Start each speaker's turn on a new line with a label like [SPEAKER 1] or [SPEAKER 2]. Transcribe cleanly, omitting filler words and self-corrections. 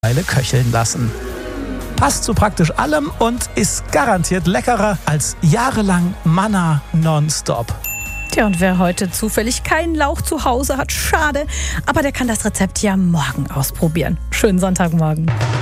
[SPEAKER 1] Weile köcheln lassen. Passt zu praktisch allem und ist garantiert leckerer als jahrelang Manna nonstop.
[SPEAKER 2] Tja, und wer heute zufällig keinen Lauch zu Hause hat, schade, aber der kann das Rezept ja morgen ausprobieren. Schönen Sonntagmorgen.